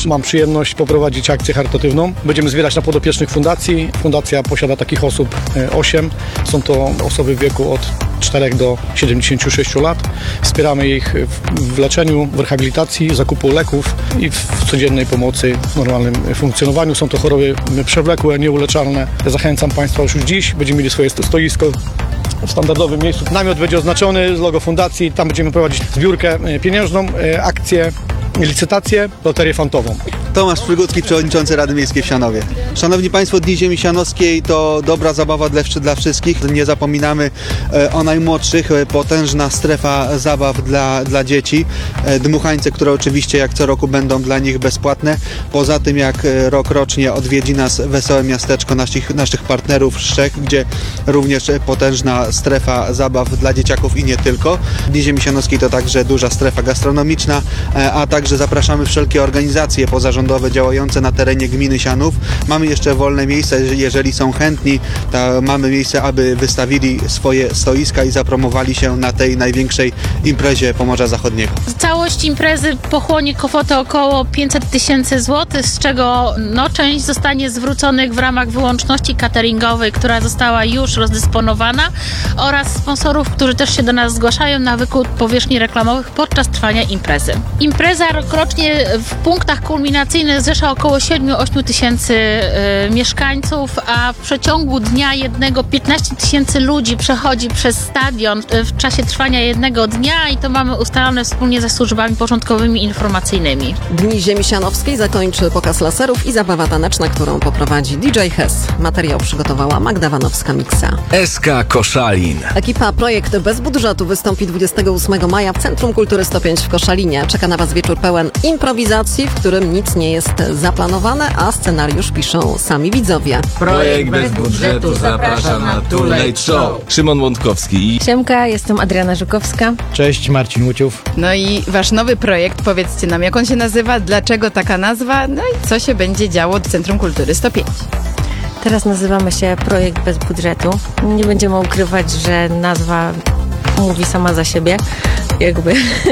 mam przyjemność poprowadzić akcję charytatywną. Będziemy zbierać na podopiecznych fundacji. Fundacja posiada takich osób 8. Są to osoby w wieku od 4 do 76 lat. Wspieramy ich w leczeniu, w rehabilitacji, zakupu leków i w codziennej pomocy w normalnym funkcjonowaniu. Są to choroby przewlekłe, nieuleczalne. Zachęcam Państwa już dziś. Będziemy mieli swoje stoisko w standardowym miejscu. Namiot będzie oznaczony z logo fundacji. Tam będziemy prowadzić zbiórkę pieniężną, akcję, licytację, loterię fantową. Tomasz Przygódzki, przewodniczący Rady Miejskiej w Sianowie. Szanowni Państwo, Dni Ziemi Sianowskiej to dobra zabawa dla wszystkich. Nie zapominamy o najmłodszych. Potężna strefa zabaw dla dzieci. Dmuchańce, które oczywiście jak co roku będą dla nich bezpłatne. Poza tym jak rokrocznie odwiedzi nas Wesołe Miasteczko naszych partnerów z Czech, gdzie również potężna strefa zabaw dla dzieciaków i nie tylko. Dni Ziemi Sianowskiej to także duża strefa gastronomiczna, a także zapraszamy wszelkie organizacje pozarządowe działające na terenie gminy Sianów. Mamy jeszcze wolne miejsca, jeżeli są chętni, to mamy miejsce, aby wystawili swoje stoiska i zapromowali się na tej największej imprezie Pomorza Zachodniego. Całość imprezy pochłonie kwotę około 500 000 złotych, z czego część zostanie zwróconych w ramach wyłączności cateringowej, która została już rozdysponowana, oraz sponsorów, którzy też się do nas zgłaszają na wykup powierzchni reklamowych podczas trwania imprezy. Impreza rokrocznie w punktach kulminacyjnych zrzesza około 7-8 tysięcy mieszkańców, a w przeciągu dnia jednego 15 000 ludzi przechodzi przez stadion w czasie trwania jednego dnia i to mamy ustalone wspólnie ze służbami porządkowymi i informacyjnymi. Dni Ziemi Sianowskiej zakończy pokaz laserów i zabawa taneczna, którą poprowadzi DJ Hess. Materiał przygotowała Magda Wanowska-Miksa. SK Koszalin. Ekipa Projekt Bez Budżetu wystąpi 28 maja w Centrum Kultury 105 w Koszalinie. Czeka na Was wieczór pełen improwizacji, w którym nic nie jest zaplanowane, a scenariusz piszą sami widzowie. Projekt Bez Budżetu zaprasza na Too Late Show. Szymon Łądkowski. Siemka, jestem Adriana Żukowska. Cześć, Marcin Łuciów. No i wasz nowy projekt, powiedzcie nam, jak on się nazywa, dlaczego taka nazwa, no i co się będzie działo w Centrum Kultury 105. Teraz nazywamy się Projekt Bez Budżetu. Nie będziemy ukrywać, że nazwa mówi sama za siebie. Jakby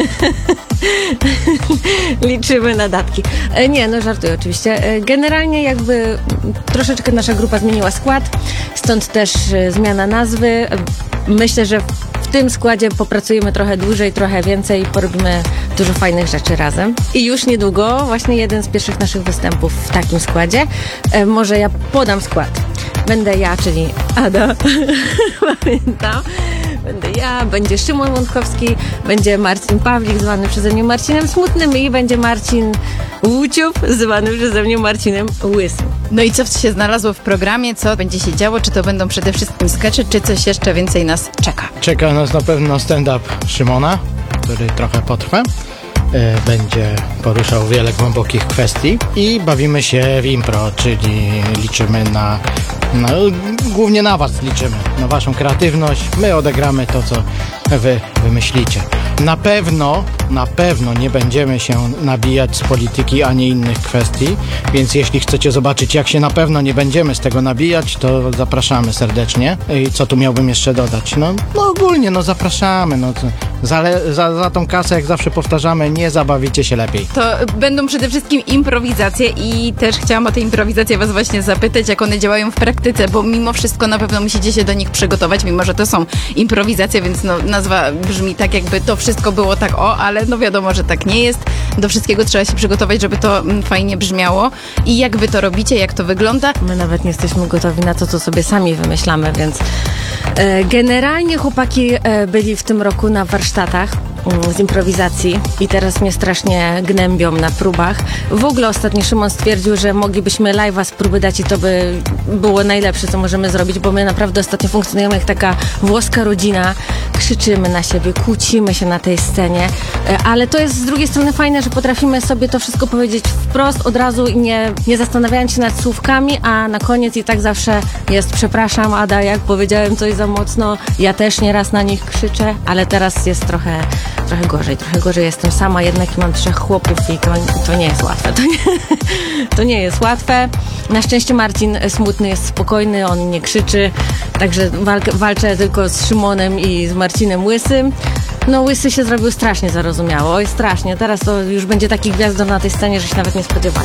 liczymy na datki. Nie, żartuję oczywiście. Generalnie jakby troszeczkę nasza grupa zmieniła skład, stąd też zmiana nazwy. Myślę, że w tym składzie popracujemy trochę dłużej, trochę więcej i porobimy dużo fajnych rzeczy razem. I już niedługo właśnie jeden z pierwszych naszych występów w takim składzie. Może ja podam skład. Będę ja, czyli Ada. Pamiętam. Będę ja, będzie Szymon Łądkowski, będzie Marcin Pawlik, zwany przeze mnie Marcinem Smutnym, i będzie Marcin Łuciów, zwany przeze mnie Marcinem Łysym. No i co się znalazło w programie, co będzie się działo, czy to będą przede wszystkim skecze, czy coś jeszcze więcej nas czeka? Czeka nas na pewno stand-up Szymona, który trochę potrwa. Będzie poruszał wiele głębokich kwestii i bawimy się w impro, czyli liczymy głównie na Was liczymy, na Waszą kreatywność. My odegramy to, co Wy wymyślicie. Na pewno nie będziemy się nabijać z polityki ani innych kwestii, więc jeśli chcecie zobaczyć, jak się na pewno nie będziemy z tego nabijać, to zapraszamy serdecznie. I co tu miałbym jeszcze dodać? Ogólnie zapraszamy. Za tą kasę, jak zawsze powtarzamy, nie zabawicie się lepiej. To będą przede wszystkim improwizacje i też chciałam o te improwizacje Was właśnie zapytać, jak one działają w praktyce, bo mimo wszystko na pewno musicie się do nich przygotować, mimo że to są improwizacje, więc nazwa brzmi tak, jakby to wszystko było tak ale wiadomo, że tak nie jest. Do wszystkiego trzeba się przygotować, żeby to fajnie brzmiało. I jak Wy to robicie, jak to wygląda? My nawet nie jesteśmy gotowi na to, co sobie sami wymyślamy, więc generalnie chłopaki byli w tym roku na warsztatach z improwizacji i teraz mnie strasznie gnębią na próbach. W ogóle ostatnio Szymon stwierdził, że moglibyśmy live'a z próby dać i to by było najlepsze, co możemy zrobić, bo my naprawdę ostatnio funkcjonujemy jak taka włoska rodzina. Krzyczymy na siebie, kłócimy się na tej scenie, ale to jest z drugiej strony fajne, że potrafimy sobie to wszystko powiedzieć wprost, od razu i nie zastanawiając się nad słówkami, a na koniec i tak zawsze jest: przepraszam, Ada, jak powiedziałem coś za mocno, ja też nieraz na nich krzyczę, ale teraz jest trochę gorzej, jestem sama jednak i mam 3 chłopów i to nie jest łatwe, to nie jest łatwe. Na szczęście Marcin Smutny jest spokojny, on nie krzyczy, także walczę tylko z Szymonem i z Marcinem Łysym. Łysy się zrobił strasznie zarozumiało, strasznie, teraz to już będzie taki gwiazdor na tej scenie, że się nawet nie spodziewali.